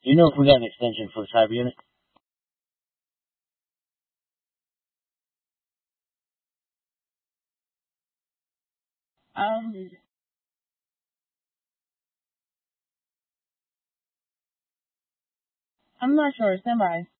You know if we got an extension for the cyber unit? Um, I'm not sure. Stand by.